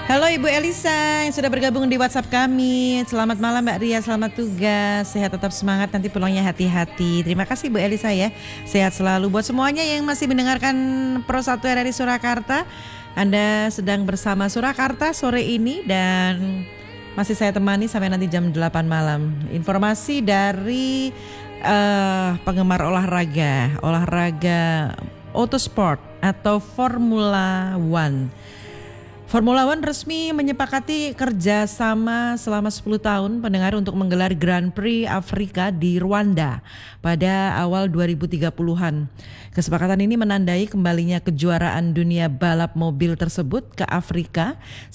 Halo Ibu Elisa yang sudah bergabung di WhatsApp kami. Selamat malam Mbak Ria, selamat tugas. Sehat tetap semangat, nanti pulangnya hati-hati. Terima kasih Bu Elisa ya. Sehat selalu buat semuanya yang masih mendengarkan Pro 1 RRI Surakarta. Anda sedang bersama Surakarta sore ini dan masih saya temani sampai nanti jam 8 malam. Informasi dari penggemar olahraga autosport atau Formula One. Formula One resmi menyepakati kerjasama selama 10 tahun pendengar untuk menggelar Grand Prix Afrika di Rwanda pada awal 2030-an. Kesepakatan ini menandai kembalinya kejuaraan dunia balap mobil tersebut ke Afrika